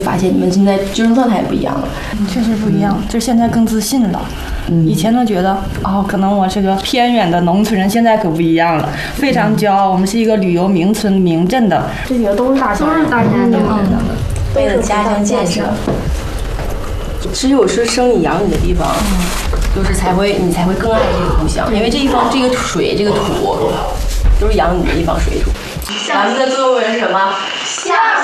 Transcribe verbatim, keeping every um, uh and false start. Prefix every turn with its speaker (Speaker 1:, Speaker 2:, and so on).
Speaker 1: 发现你们现在精神状态不一样了，
Speaker 2: 确实不一样，就现在更自信了。嗯、以前都觉得哦，可能我是个偏远的农村人，现在可不一样了，非常骄傲。我们是一个旅游名村名镇的，
Speaker 1: 这几个都是大
Speaker 3: 都是大山的，
Speaker 1: 为了家乡建设。只有是生你养你的地方，就是才会你才会更爱这个故乡，因为这一方这个水这个土都是养你的一方水土。咱们的作文是什么？